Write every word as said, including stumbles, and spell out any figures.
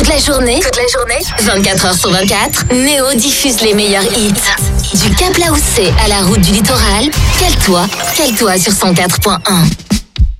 Toute la journée, toute la journée, vingt-quatre heures sur vingt-quatre, Néo diffuse les meilleurs hits. Du Cap Laoussé à la route du littoral, cale-toi, cale-toi sur cent quatre point un.